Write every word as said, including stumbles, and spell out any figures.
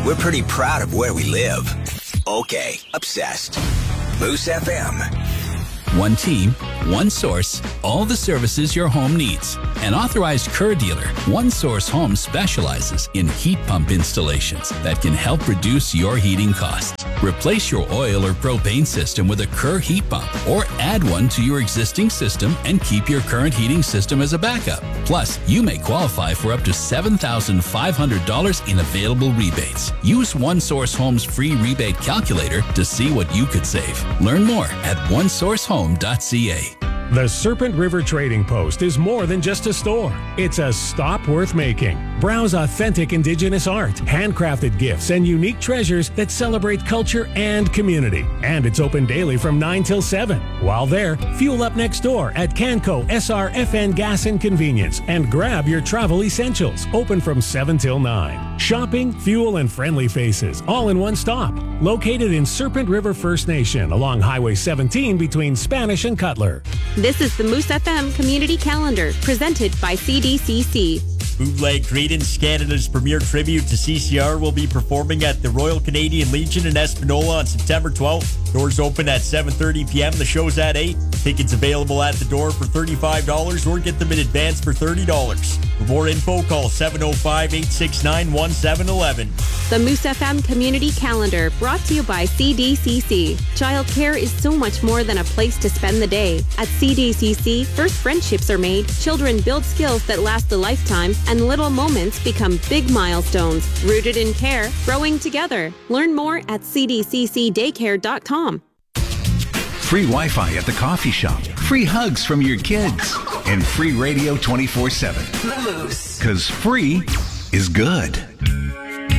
We're pretty proud of where we live. Okay, obsessed. Moose F M. One team, one source, all the services your home needs. An authorized Kerr dealer, One Source Home specializes in heat pump installations that can help reduce your heating costs. Replace your oil or propane system with a Kerr heat pump or add one to your existing system and keep your current heating system as a backup. Plus, you may qualify for up to seven thousand five hundred dollars in available rebates. Use One Source Home's free rebate calculator to see what you could save. Learn more at one source home dot c a. The Serpent River Trading Post is more than just a store. It's a stop worth making. Browse authentic Indigenous art, handcrafted gifts, and unique treasures that celebrate culture and community. And it's open daily from nine till seven. While there, fuel up next door at Canco S R F N Gas and Convenience and grab your travel essentials. Open from seven till nine. Shopping, fuel, and friendly faces, all in one stop. Located in Serpent River First Nation along Highway seventeen between Spanish and Cutler. This is the Moose F M Community Calendar, presented by C D C C. Bootleg Credence, Canada's premier tribute to C C R, will be performing at the Royal Canadian Legion in Espanola on September twelfth. Doors open at seven thirty p.m. The show's at eight. Tickets available at the door for thirty-five dollars or get them in advance for thirty dollars. For more info, call seven oh five, eight six nine, one seven one one. The Moose F M Community Calendar, brought to you by C D C C. Childcare is so much more than a place to spend the day. At C D C C, first friendships are made, children build skills that last a lifetime, and little moments become big milestones. Rooted in care, growing together. Learn more at c d c c daycare dot com. Free Wi-Fi at the coffee shop, free hugs from your kids, and free radio twenty-four seven. The Moose. Because free is good.